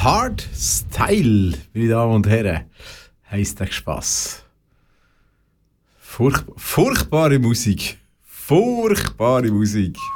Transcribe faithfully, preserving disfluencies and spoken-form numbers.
Hardstyle, meine Damen und Herren, heisst der Spass. Furch- furchtbare Musik. Furchtbare Musik.